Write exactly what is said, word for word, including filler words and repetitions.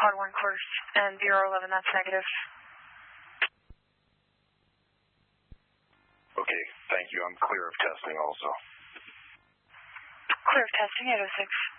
Quad one course, and Bureau eleven, that's negative. Okay, thank you. I'm clear of testing also. Clear of testing, eight oh six.